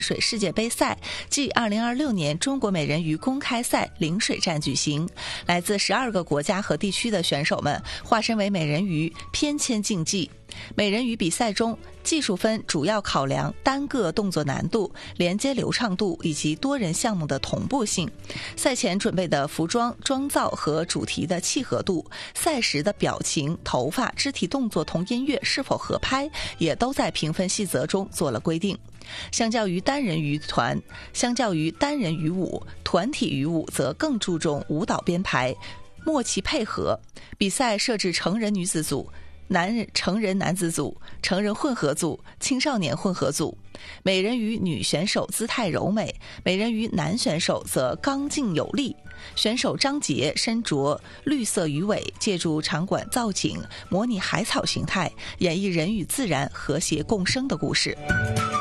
水世界杯赛暨2026年中国美人鱼公开赛领水战举行，来自12个国家和地区的选手们化身为美人鱼翩跹竞技。美人鱼比赛中，技术分主要考量单个动作难度、连接流畅度以及多人项目的同步性。赛前准备的服装、妆造和主题的契合度，赛时的表情、头发、肢体动作同音乐是否合拍，也都在评分细则中做了规定。相较于单人鱼舞，团体鱼舞则更注重舞蹈编排、默契配合。比赛设置成人女子组、成人男子组、成人混合组、青少年混合组。美人鱼女选手姿态柔美，美人鱼男选手则刚劲有力。选手张杰身着绿色鱼尾，借助场馆造景模拟海草形态，演绎人与自然和谐共生的故事。